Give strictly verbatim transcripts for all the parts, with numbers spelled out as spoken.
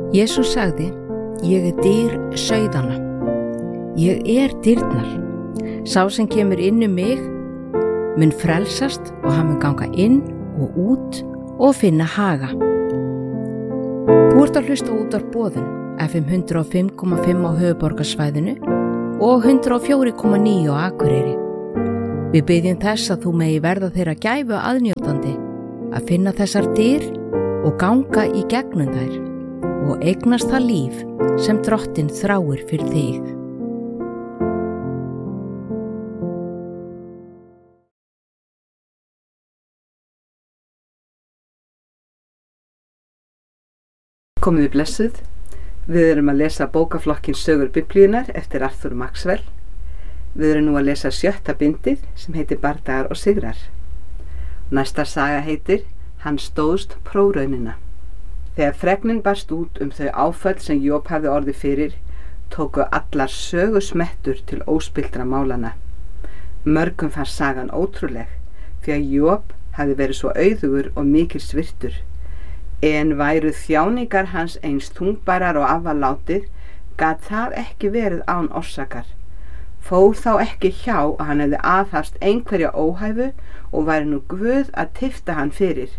Jesús sagði, ég er dyr sauðanna. Ég er dyrnar. Sá sem kemur inn um mig mun frelsast og hann mun ganga inn og út og finna haga. Þú ert að hlusta út á boðun F M hundrað og fimm komma fimm á höfuðborgarsvæðinu og hundrað og fjögur komma níu á Akureyri. Við biðjum þess að þú megi verða þeirra gæfu aðnjótandi að finna þessar dyr og ganga í gegnum þær og eignast það líf sem Drottinn þráir fyrir þig. Komiði blessuð. Við erum að lesa bókaflokkin Sögur Biblíunnar eftir Arthur Maxwell. Við erum nú að lesa sjötta bindið sem heitir Bardagar og sigrar. Næsta saga heitir Hann stóðst prófraunina. Þegar fregnin barst út um þau áföll sem Job hafði orðið fyrir, tóku allar sögusmettur til óspilltra málana. Mörgum fannst sagan ótrúleg, því að Job hafði verið svo auðugur og mikils virtur. En væru þjáningar hans eins þungbærar og afalátið, gat það ekki verið án orsakar. Fór þá ekki hjá að hann hefði aðhafst einhverja óhæfu og væri nú Guð að tifta hann fyrir.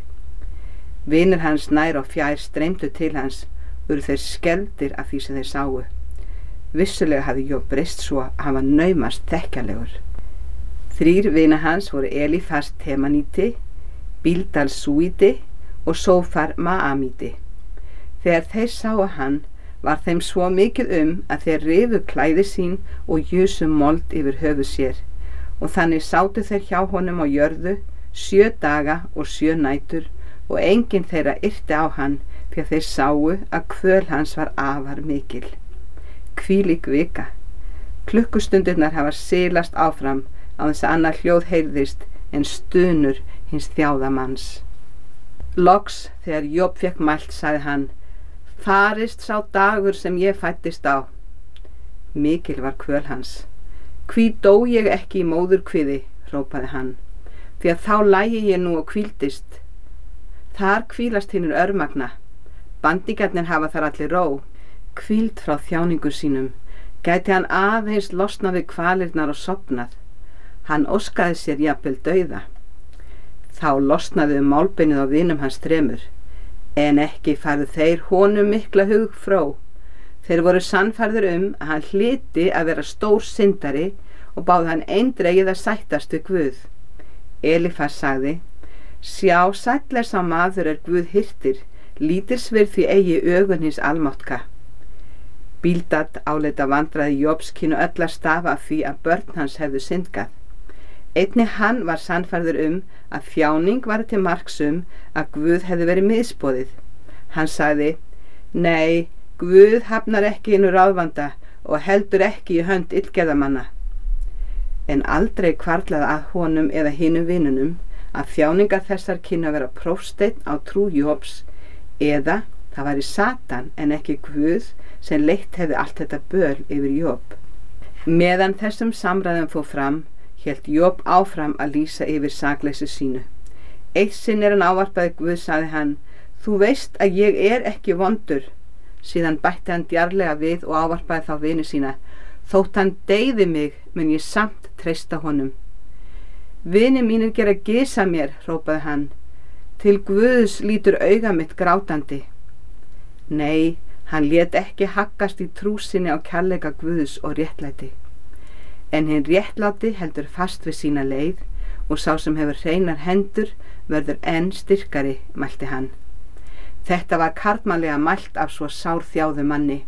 Vinir hans nær og fjær streymdu til hans, voru þeir skelfdir af því sem þeir sáu. Vissulega hafði Job breyst svo að hann var naumast þekkjalegur. Þrír vinir hans voru Elífas Temaníti, Bíldal Súíti og Sófar Maamíti. Þegar þeir sáu hann, var þeim svo mikið um að þeir rifu klæði sín og jusu mold yfir höfuð sér, og þannig sátu þeir hjá honum á jörðu sjö daga og sjö nætur, og enginn þeirra yrti á hann, því að þeir sáu að kvöl hans var afar mikil. Hvílík vika. Klukkustundirnar hafa silast áfram á þess að annað hljóð heyrðist en stunur hins þjáða manns. Loks, þegar Job fékk mælt, sagði hann, farist sá dagur sem ég fæddist á. Mikil var kvöl hans. Hví dó ég ekki í móðurkviði, hrópaði hann, því að þá lægi ég nú og hvíldist. Þar hvílast hinir örmagna. Bandingarnir hafa þar allir ró. Hvíld frá þjáningum sínum. Gæti hann aðeins losna við kvalirnar og sofnað. Hann óskaði sér jafnvel dauða. Þá losnaði um málbeinið á vinum hans þremur, en ekki færðu þeir honum mikla hugfró. Þeir voru sannfærðir um að hann hlyti að vera stór syndari og báði hann eindregið að sættast við Guð. Elífas sagði, sjá, sæll er sá maður er Guð hirtir, lítils við því eigi augun hins almáttka. Bíldad áleit vandræði Jobs kynnu öll að stafa af því að börn hans hefðu syndgað. Einnig hann var sannfærður um að þjáning var til marks um að Guð hefði verið misboðið. Hann sagði, nei, Guð hafnar ekki innu ráðvanda og heldur ekki í hönd illgerðamanna. En aldrei hvarflaði að honum eða hinum vinunum að þjáningar þessar kynnu að vera prófsteinn á trú Jobs, eða það væri Satan en ekki Guð sem leitt hefði allt þetta böl yfir Job. Meðan þessum samræðum fór fram, hélt Job áfram að lýsa yfir sakleysi sínu. Eitt sinn er hann ávarpaði Guð, sagði hann, þú veist að ég er ekki vondur. Síðan bætti hann djarflega við og ávarpaði þá vini sína, þótt hann deyði mig, mun ég samt treysta honum. Vini mínir gera gisa mér, hrópaði hann, til Guðs lítur auga mitt grátandi. Nei, hann lét ekki haggast í trú sinni á kærleika Guðs og réttlæti. En hinn réttláti heldur fast við sína leið og sá sem hefur hreinar hendur verður enn styrkari, mælti hann. Þetta var karlmannlega mælt af svo sárþjáðu manni.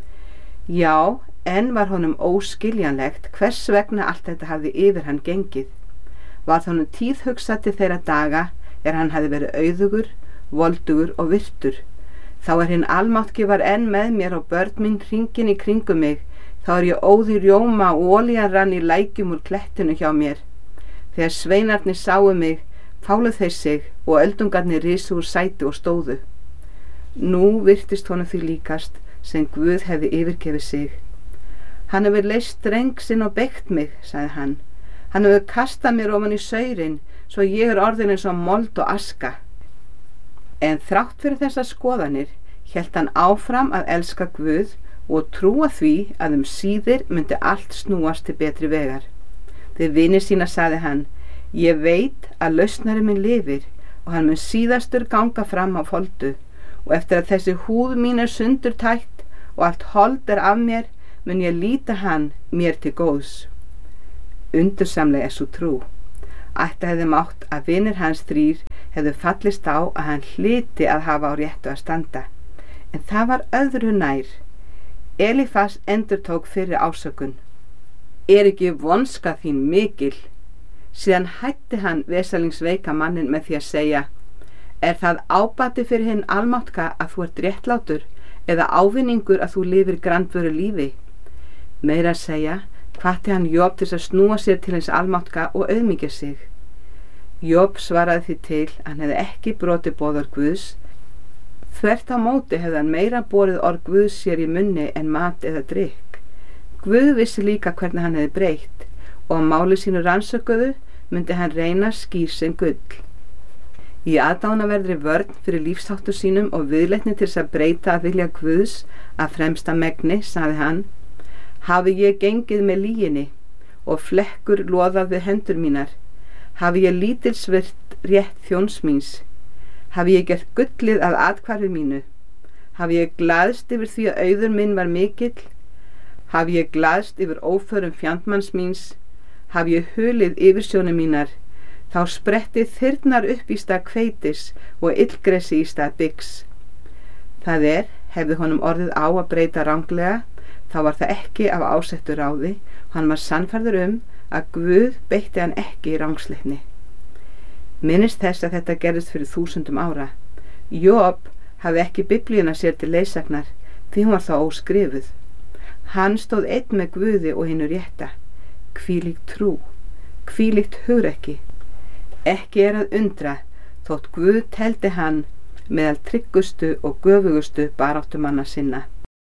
Já, enn var honum óskiljanlegt hvers vegna allt þetta hafði yfir hann gengið. Var honum tíð hugsað til þeirra daga er hann hafði verið auðugur, voldugur og virtur. Þá er hinn almáttgi var enn með mér og börn mín hringin í kringum mig. Þá er ég óði rjóma og olían rann í lækjum úr klettinu hjá mér. Þegar sveinarnir sáu mig, fálu þeir sig og öldungarnir risu úr sæti og stóðu. Nú virtist honum því líkast sem Guð hefði yfirgefið sig. Hann hefur leyst dreng sinn og beygt mig, sagði hann. Hann hefur kastað mér ofan í saurinn, svo ég er orðin eins og mold og aska. En þrátt fyrir þessar skoðanir hélt hann áfram að elska Guð og trúa því að um síðir myndi allt snúast til betri vegar. Við vinir sína sagði hann: Ég veit að lausnari minn lifir og hann mun síðastur ganga fram á foldu, og eftir að þessi húð mín er sundur tætt og allt hold er af mér, mun ég líta hann mér til góðs. Undursamlega er svo trú. Ætti hefði mátt að vinir hans þrír hefðu fallist á að hann hlyti að hafa á réttu að standa, en það var öðru nær. Elífas endurtók fyrir ásökun: Er ekki vonska þín mikil? Síðan hætti hann vesalingsveika mannin með því að segja: Er það ábati fyrir hinn almátka að þú ert réttlátur, eða ávinningur að þú lifir grandvöru lífi? Meira að segja hvatti hann Job til að snúa sér til hins almátka og auðmýkja sig. Job svaraði því til að hann hefði ekki brotið boðorð Guðs. Þvert á móti hefði hann meira borið orð Guðs sér í munni en mat eða drykk. Guð vissi líka hvernig hann hefði breytt, og á máli sínu rannsökuðu myndi hann reyna skýr sem gull. Í aðdánaverðri vörn fyrir lífsháttu sínum og viðleitni til þess að breyta að vilja Guðs að fremsta megni, sagði hann: Hafi ég gengið með lyginni og flekkur loðað við hendur mínar, hafi ég lítilsvirt rétt þjóns míns, hafi ég gert gullið að athvarfi mínu, hafi ég glaðst yfir því að auður minn var mikill, hafi ég glaðst yfir óförum fjandmanns míns, hafi ég hulið yfirsjónir mínar, þá spretti þyrnar upp í stað kveitis og illgresi í stað byggs. Það er, hefði honum orðið á að breyta ranglega, þá var það ekki af ásettu ráði, og hann var sannfærður um að Guð beitti hann ekki í rangsleitni. Minnist þess að þetta gerðist fyrir þúsundum ára. Job hafði ekki biblíuna sér til leiðsagnar, því hún var þá óskrifuð. Hann stóð einn með Guði og hinu rétta. Hvílíkt trú, hvílíkt hugrekki. Ekki er að undra þótt Guð teldi hann meðal tryggustu og göfugustu baráttumanna sinna.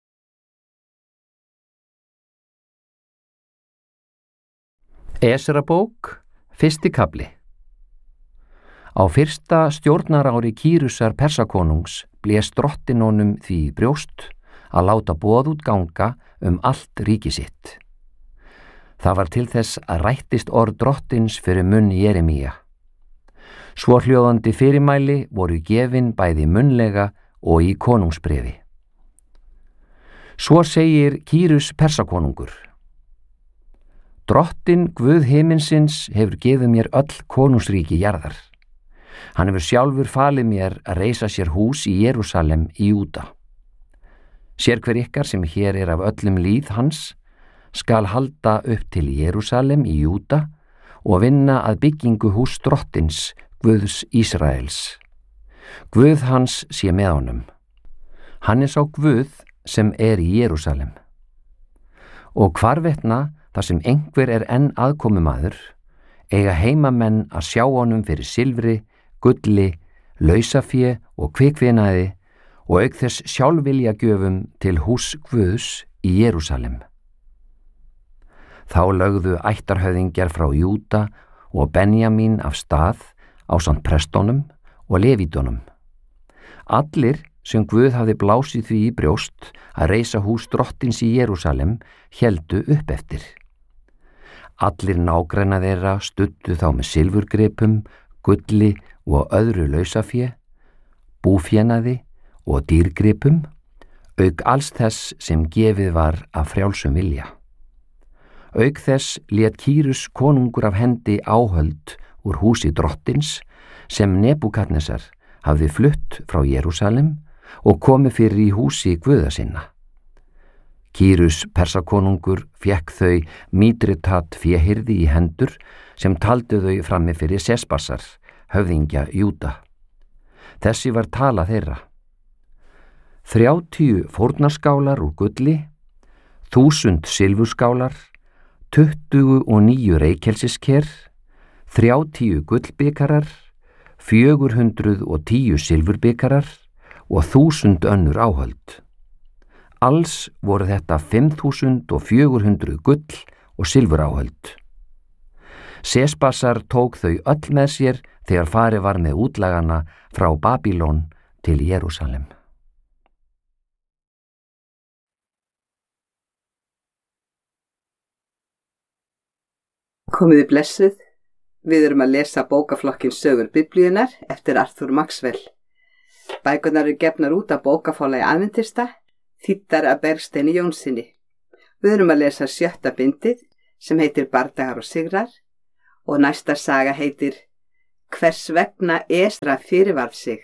Esra-bók, fyrsti kafli. Á fyrsta stjórnarári Kýrusar Persakonungs blés drottin honum því í brjóst að láta boð út ganga um allt ríki sitt. Það var til þess að rættist orð drottins fyrir munn Jeremía. Svo hljóðandi fyrirmæli voru gefin bæði munnlega og í konungsbrefi. Svo segir Kýrus Persakonungur: Drottin Guð himinsins hefur gefið mér öll konungsríki jarðar. Hann hefur sjálfur falið mér að reisa sér hús í Jerúsalem í Júda. Sér hver ykkar sem hér er af öllum líð hans skal halda upp til Jerúsalem í Júda og vinna að byggingu hús drottins Guðs Ísraels. Guð hans sé með honum. Hann er sá Guð sem er í Jerúsalem. Og hvarvetna þar sem einhver er enn aðkomumaður, eiga heimamenn að sjá honum fyrir silfri, gulli, lausafé og kvikvinaði og auk þess sjálfvilja gjöfum til hús Guðs í Jerúsalem. Þá lögðu ættarhöfðingjar frá Júda og Benjamín af stað ásamt prestónum og levítunum. Allir sem Guð hafði blásið því í brjóst að reisa hús drottins í Jerúsalem héldu upp eftir. Allir nágranna þeirra studdu þá með silfurgripum, gulli og öðru lausafé, búfénaði og dýrgripum, auk alls þess sem gefið var af frjálsum vilja. Auk þess lét Kýrus konungur af hendi áhöld úr húsi drottins sem Nebúkadnesar hafði flutt frá Jerúsalem og komið fyrir í húsi Guða sinna. Kýrus Persakonungur fékk þau Mítritat féhirði í hendur sem taldi þau frammi fyrir Sesbasar, höfðingja Júda. Þessi var tala þeirra: þrjátíu fórnarskálar úr gulli, þúsund silfurskálar, tuttugu og níu reykjelsisker, þrjátíu gullbikarar, fjögur hundruð og tíu silfurbikarar og þúsund önnur áhöld. Alls voru þetta fimm þúsund og fjögur hundruð gull og silfuráhöld. Sesbasar tók þau öll með sér þegar farið var með útlagana frá Babýlon til Jerúsalem. Komiði blessuð, við erum að lesa bókaflokkin Sögur Biblíunnar eftir Arthur Maxwell. Bækurnar eru gefnar út af bókafélagi Aðventista, þýddar af Bergsteini Jónssoni. Við erum að lesa sjötta bindið sem heitir Bardagar og sigrar og næsta saga heitir Hvers vegna Esra fyrirvarð sig.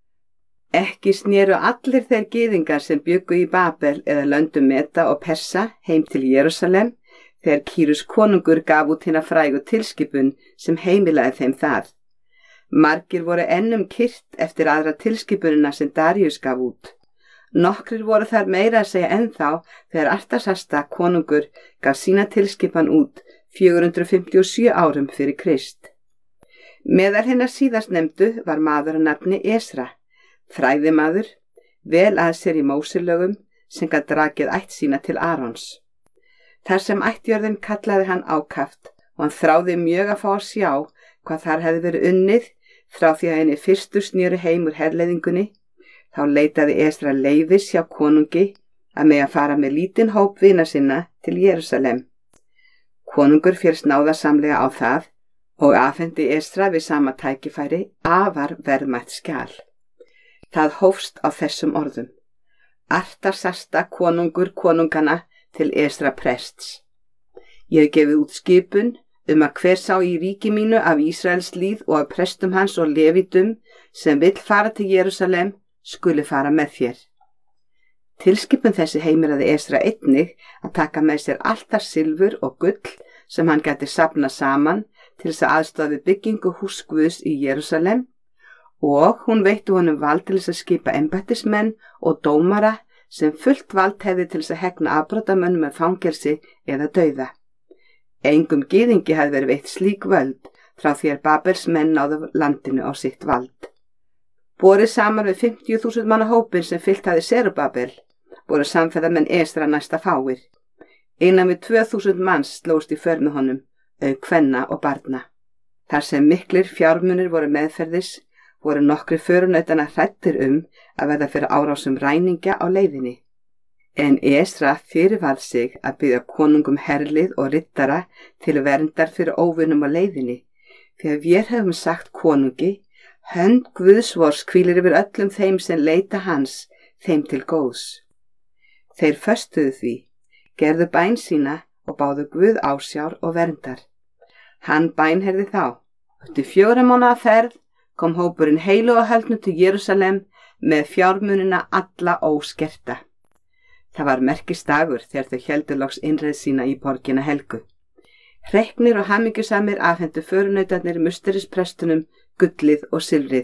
Ekki snéru allir þeir gyðingar sem bjuggu í Babel eða löndum Meda og Persa heim til Jerúsalem þegar Kýrus konungur gaf út hina frægu tilskipun sem heimilaði þeim það. Margir voru ennum kyrt eftir aðra tilskipunina sem Daríus gaf út. Nokkrir voru þar meira að segja ennþá þegar Artasasta konungur gaf sína tilskipan út fjögur hundruð fimmtíu og sjö árum fyrir Krist. Meðal hinnar síðast nefndu var maður að nafni Esra, fræðimaður, vel að sér í Móselögum sem gat drakið ætt sína til Arons. Þar sem ættjörðin kallaði hann ákaft og hann þráði mjög að fá að sjá hvað þar hefði verið unnið frá því að henni fyrstu snéru heim úr herleiðingunni, þá leitaði Esra leyfis hjá konungi að mega fara með lítinn hóp vina sinna til Jerúsalem. Konungur félst náðarsamlega á það og afhendi Esra við sama tækifæri afar verðmætt skjal. Það hófst á þessum orðum. Artasasta konungur konungana til Esra prests. Ég hef gefið út skipun um að hver sá í ríki mínu af Ísraels líð og af prestum hans og levítum sem vill fara til Jerúsalem skuli fara með þér. Tilskipun þessi heimilaði Esra einnig að taka með sér allt það silfur og gull sem hann gæti safna saman til þess að aðstoða við byggingu húss Guðs í Jerúsalem og hún veitti honum vald til þess að skipa embættismenn og dómara sem fullt vald hefði til þess að hegna afbrotamönnum með fangelsi eða dauða. Engum gyðingi hefði verið veitt slík völd frá því að Babels menn náðu landinu á sitt vald. Borið saman við fimmtíu þúsund manna hópin sem fyllt hafði Serubabel, voru samferðamenn Esra næsta fáir. Innan við tvö þúsund manns slóst í för með honum, auk kvenna og barna. Þar sem miklir fjármunir voru meðferðis, voru nokkri förunautana hræddir um að verða fyrir árásum ræningja á leiðinni. En Esra fyrirvarð sig að biðja konungum herlið og riddara til verndar fyrir óvinum á leiðinni, því að við hefum sagt konungi, hönd Guðsvors hvílir yfir öllum þeim sem leita hans, þeim til góðs. Þeir föstuðu því, gerðu bæn sína og báðu Guð ásjár og verndar. Hann bænherði þá. Eftir fjóra mánaða ferð kom hópurinn heilu og höldnu til Jerúsalem með fjármunina alla óskerta. Það var merkistagur þegar þau héldu loks innreið sína í borgina helgu. Hreyknir og hamingjusamir afhentu förunautarnir musterisprestunum gullið og silfrið.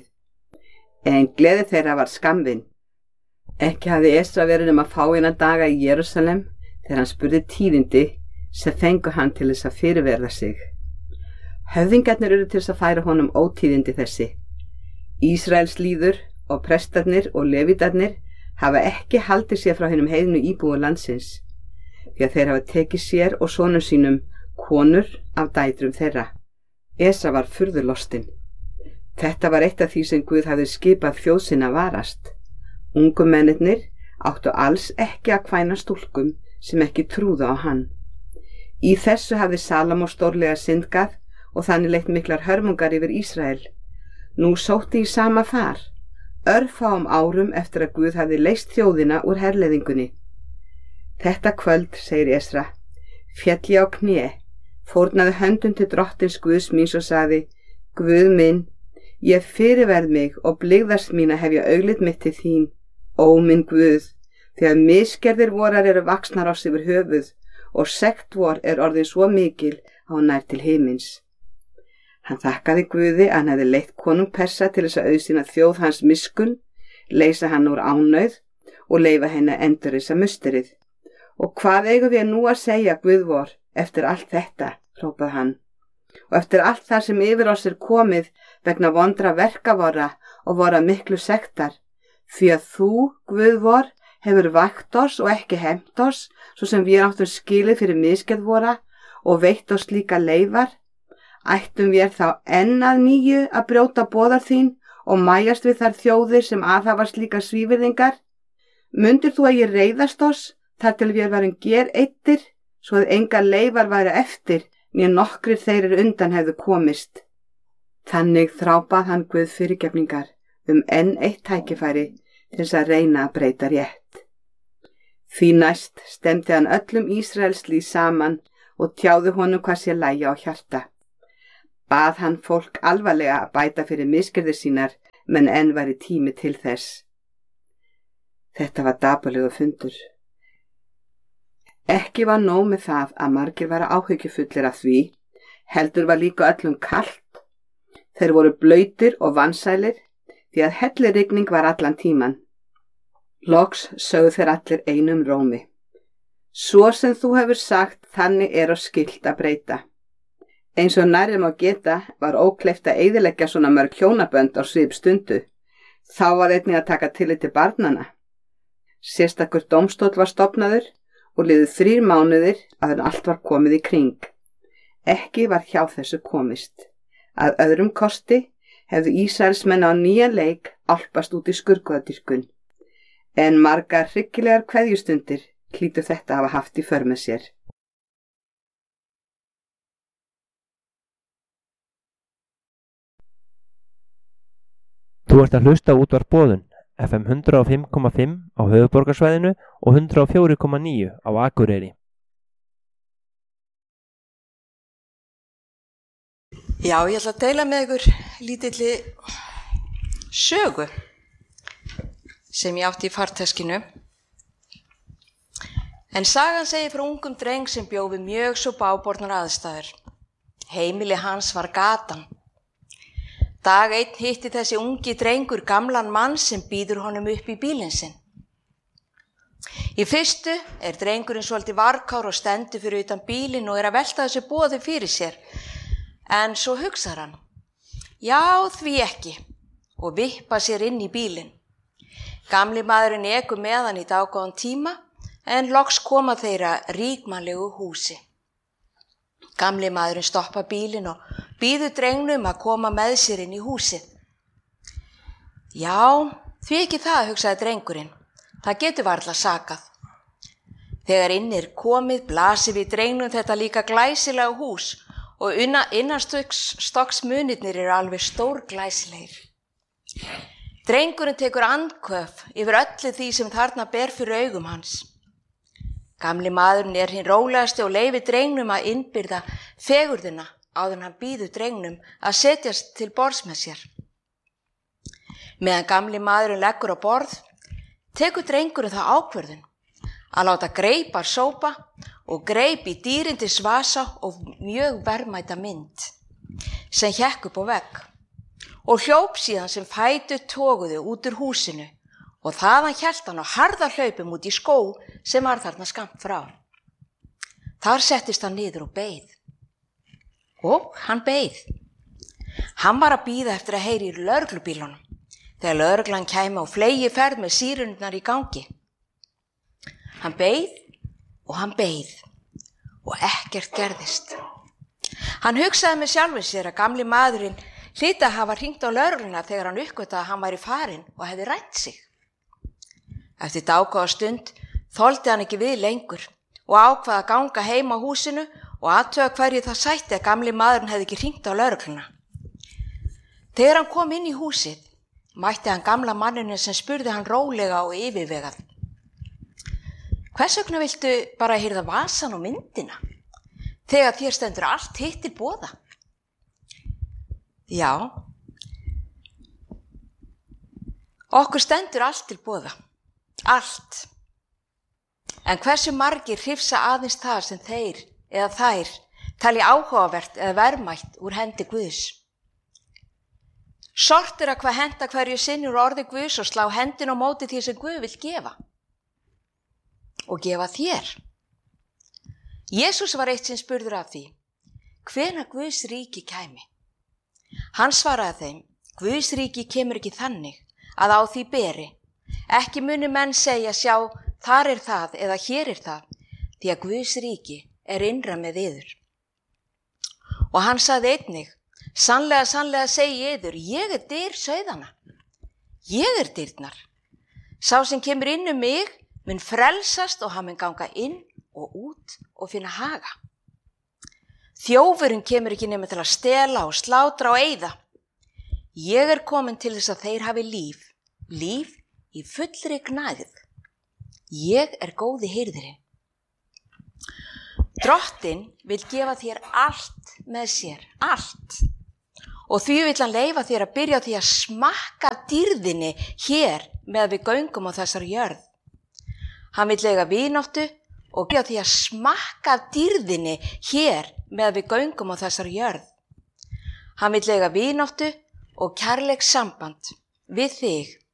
En gleði þeirra var skammvinn. Ekki hafði Esra verið um að fá eina daga í Jerúsalem þegar hann spurði tíðindi sem fengu hann til þess að fyrirverða sig. Höfðingarnir eru til þess að færa honum ótíðindi þessi. Ísraels líður og prestarnir og levítarnir hafa ekki haldið sér frá hinum heiðnu íbúi landsins, því að þeir hafa tekið sér og sonum sínum konur af dætrum þeirra. Esra var furðulostinn. Þetta var eitt af því sem Guð hafði skipað þjóð sinna varast. Ungu mennirnir áttu alls ekki að kvæna stúlkum sem ekki trúðu á hann. Í þessu hafði Salomó stórlega syndgað og þannig leitt miklar hörmungar yfir Ísrael. Nú sótti í sama far, örfáum árum eftir að Guð hafði leyst þjóðina úr herleiðingunni. Þetta kvöld, segir Esra, féll ég á kné, fórnaði höndum til drottins Guðs míns og sagði, Guð minn, ég fyrirverð mig og blygðast mín að hefja auglið mitt til þín, ó minn Guð, því að misgerðir vorar eru vaxnar oss yfir höfuð og sekt vor er orðin svo mikil að hún nær til himins. Hann þakkaði Guði að hann hefði leitt konung Persa til þess að auðsýna þjóð hans miskunn, leysa hann úr ánauð og leyfa henni að endurreisa musterið. Og hvað eigum við nú að segja, Guð vor, eftir allt þetta, hrópað hann, og eftir allt það sem yfir oss er komið vegna vondra verka vora og vora miklu sektar, því að þú, Guð vor, hefur vægt oss og ekki hefnt oss, svo sem við áttum skilið fyrir misgerð vora og veitt oss líka leifar. Ættum við þá enn að nýju að brjóta boðar þín og mæjast við þær þjóðir sem aðhafa slíka svívirðingar? Mundir þú að ég reiðast oss þar til við varum gereittir, svo að enga leifar væru eftir né nokkrir þeir er undan hefðu komist. Þannig þrábað hann Guð fyrirgefningar um enn eitt tækifæri til þess að reyna að breyta rétt. Því næst stemdi hann öllum Ísraelslið saman og tjáði honum hvað sé lægja á hjarta. Bað hann fólk alvarlega að bæta fyrir misgjörðir sínar, menn enn væri tími til þess. Þetta var dapurlegur fundur. Ekki var nóg með það að margir væru áhyggjufullir af því, heldur var líka öllum kalt. Þeir voru blautir og vansælir, því að hellirigning var allan tíman. Loks sögðu þeir allir einum rómi. Svo sem þú hefur sagt, þannig er á skylt að breyta. Eins og nærri má geta var ókleift að eyðileggja svona mörg hjónabönd á svipstundu. Þá var einnig að taka tillit til barnanna. Sérstakur dómstóll var stofnaður og liðu þrír mánuðir að allt var komið í kring. Ekki var hjá þessu komist. Að öðrum kosti hefðu Ísraelsmenn á nýjan leik álpast út í skurðgoðadýrkun. En margar hryggilegar kveðjustundir hlýtur þetta hafa haft í för með sér. Þú ert að hlusta á útvarp Boðun, F M hundrað og fimm komma fimm á höfuðborgarsvæðinu og hundrað og fjögur komma níu á Akureyri. Já, ég ætla að deila með ykkur lítilli sögu sem ég átti í farteskinu. En sagan segir frá ungum dreng sem bjó við mjög svo bágbornar aðstæður. Heimili hans var gatan. Dag einn hitti þessi ungi drengur gamlan mann sem býður honum upp í bílinn sinn. Í fyrstu er drengurinn svolítið varkár og stendur fyrir utan bílinn og er að velta þessu boði fyrir sér. En svo hugsar hann, já því ekki, og vippa sér inn í bílinn. Gamli maðurinn ekur með hann í dágóðan tíma, en loks koma þeirra ríkmannlegu húsi. Gamli maðurinn stoppa bílinn og býður drengnum að koma með sér inn í húsið. Já, því ekki það, hugsaði drengurinn, það getur varla sakað. Þegar inn er komið blasir við drengnum þetta líka glæsilega hús og innanstokksmunirnir eru alveg stórglæsilegir. Drengurinn tekur andköf yfir öllu því sem þarna ber fyrir augum hans. Gamli maðurinn er hinn rólegasti og leyfir drengnum að innbyrða fegurðina áður en hann býður drengnum að setjast til borðs með sér. Meðan gamli maðurinn leggur á borð, tekur drengurinn það ákvörðun að láta greipar sópa og greip í dýrindis vasa og mjög verðmæta mynd sem hékk upp á vegg og hljóp síðan sem fætur toguðu út úr húsinu og þaðan hélt hann á harða hlaupum út í skó sem var þarna skammt frá. Þar settist hann niður og beið. Og hann beið. Hann var að bíða eftir að heyra í lögreglubílunum þegar lögreglan kæmi á fleygiferð með sýrurnar í gangi. Hann beið og hann beið og ekkert gerðist. Hann hugsaði með sjálfum sér að gamli maðurinn hlyti að hafa hringt á lögregluna þegar hann uppgötaði að hann væri farinn og hefði rænt sig. Eftir dágóða stund þoldi hann ekki við lengur og ákvað að ganga heim á húsinu og athuga hverju það sætti að gamli maðurinn hefði ekki hringt á lögregluna. Þegar hann kom inn í húsið, mætti hann gamla manninu sem spurði hann rólega og yfirvegað. Hvers vegna viltu bara hirða vasan og myndina, þegar þér stendur allt hitt til boða? Já, okkur stendur allt til boða, allt. En hversu margir hrifsa aðeins það sem þeir eða þær talja áhugavert eða verðmætt úr hendi Guðs? Sortur að hvað henda hverju sinni úr orði Guðs og slá hendin á móti því sem Guð vill gefa. Og gefa þér. Jesús var eitt sem spurður af því, hvenær Guðs ríki kæmi? Hann svaraði þeim, Guðs ríki kemur ekki þannig að á því beri. Ekki muni menn segja, sjá, þar er það eða hér er það, því að Guðs ríki er innra með yður. Og hann sagði einnig, sannlega, sannlega segi yður, ég er dyr sauðanna. Ég er dyrnar. Sá sem kemur inn um mig mun frelsast og hann mun ganga inn og út og finna haga. Þjófurinn kemur ekki nema til að stela og slátra og eyða. Ég er komin til þess að þeir hafi líf, líf í fullri gnægð. Ég er góði hirðirinn. Drottinn vill gefa þér allt með sér, allt. Og því vill hann leyfa þér að byrja á því að smakka dýrðinni hér með við göngum á þessari jörð. Hann vill eiga vináttu og byrja á því að smakka dýrðinni hér með við göngum á þessari jörð. Hann vill eiga vináttu og kærleiks samband við þig